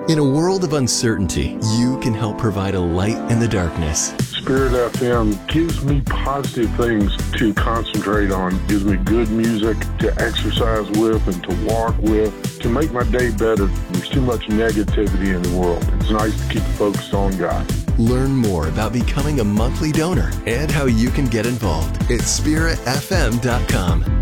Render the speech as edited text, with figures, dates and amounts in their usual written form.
In a world of uncertainty, you can help provide a light in the darkness. Spirit FM gives me positive things to concentrate on, gives me good music to exercise with and to walk with, to make my day better. There's too much negativity in the world. It's nice to keep focused on God. Learn more about becoming a monthly donor and how you can get involved at spiritfm.com.